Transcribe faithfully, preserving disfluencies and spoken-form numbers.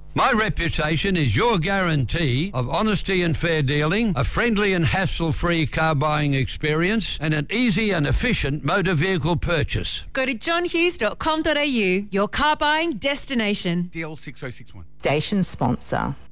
My reputation is your guarantee of honesty and fair dealing, a friendly and hassle-free car buying experience, and an easy and efficient motor vehicle purchase. Go to john hughes dot com dot a u, your car buying destination. D L six oh six one. Station sponsor.